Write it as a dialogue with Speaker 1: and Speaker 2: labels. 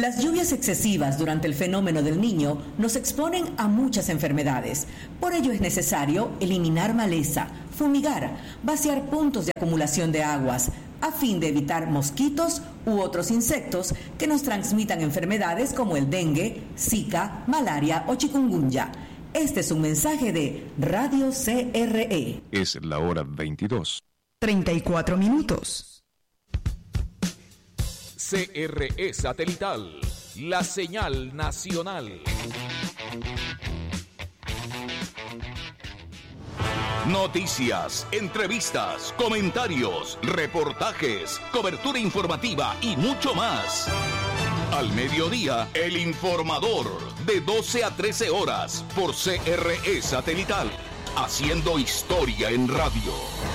Speaker 1: Las lluvias excesivas durante el fenómeno del Niño nos exponen a muchas enfermedades. Por ello es necesario eliminar maleza, fumigar, vaciar puntos de acumulación de aguas, a fin de evitar mosquitos u otros insectos que nos transmitan enfermedades como el dengue, zika, malaria o chikungunya. Este es un mensaje de Radio CRE.
Speaker 2: Es la hora
Speaker 1: 22:34.
Speaker 3: CRE Satelital, la señal nacional. Noticias, entrevistas, comentarios, reportajes, cobertura informativa y mucho más. Al mediodía, El Informador, de 12 a 13 horas, por CRE Satelital, haciendo historia en radio.